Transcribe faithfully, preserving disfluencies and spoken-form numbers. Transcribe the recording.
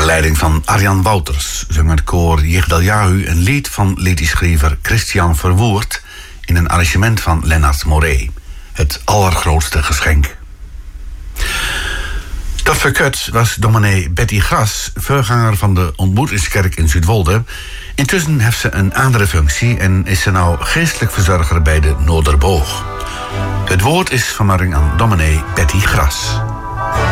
leiding van Arjan Wouters zong het koor Jigdaljahu een lied van liedjeschrijver Christian Verwoerd in een arrangement van Lennart Moré, Het allergrootste geschenk. Dat verkut was dominee Betty Gras, voorganger van de ontmoetingskerk in Zuidwolde. Intussen heeft ze een andere functie en is ze nou geestelijk verzorger bij de Noorderboog. Het woord is vanmorgen aan dominee Betty Gras.